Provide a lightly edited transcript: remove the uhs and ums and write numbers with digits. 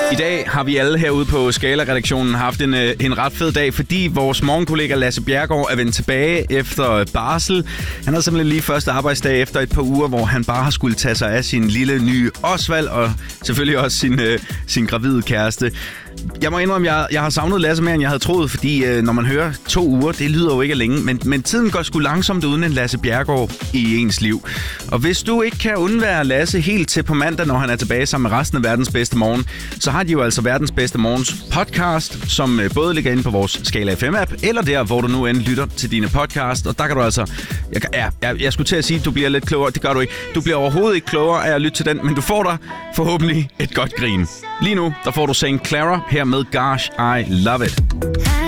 I dag har vi alle herude på Skala-redaktionen haft en ret fed dag, fordi vores morgenkollega Lasse Bjerregaard er vendt tilbage efter barsel. Han havde simpelthen lige første arbejdsdag efter et par uger, hvor han bare har skulle tage sig af sin lille nye Osvald og selvfølgelig også sin gravide kæreste. Jeg må indrømme, jeg har savnet Lasse mere, end jeg havde troet, fordi når man hører 2 uger, det lyder jo ikke længe, men tiden går sgu langsomt uden en Lasse Bjerregaard i ens liv. Og hvis du ikke kan undvære Lasse helt til på mandag, når han er tilbage sammen med resten af Verdens Bedste Morgen, så har de jo altså Verdens Bedste Morgens podcast, som både ligger inde på vores Skala FM-app, eller der, hvor du nu end lytter til dine podcast. Og der kan du altså... Jeg skulle til at sige, at du bliver lidt klogere. Det gør du ikke. Du bliver overhovedet ikke klogere af at lytte til den, men du får der forhåbentlig et godt grin. Lige nu, der får du St. Clara her med Gosh, I Love It.